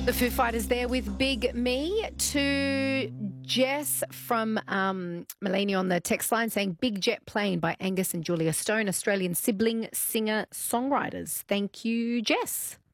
The Foo Fighters there with Big Me. To Jess from Melania on the text line saying Big Jet Plane by Angus and Julia Stone, Australian sibling singer-songwriters. Thank you, Jess.